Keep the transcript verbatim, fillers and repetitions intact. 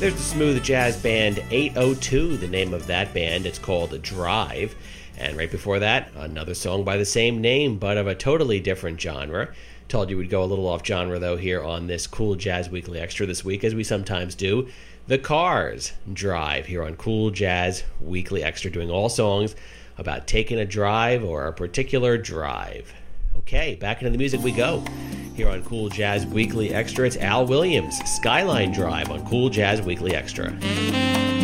There's the smooth jazz band eight oh two, the name of that band. It's called Drive. And right before that, another song by the same name, but of a totally different genre. Told you we'd go a little off genre, though, here on this Cool Jazz Weekly Extra this week, as we sometimes do. The Cars, Drive, here on Cool Jazz Weekly Extra, doing all songs about taking a drive or a particular drive. Okay, back into the music we go. Here on Cool Jazz Weekly Extra, it's Al Williams, Skyline Drive on Cool Jazz Weekly Extra.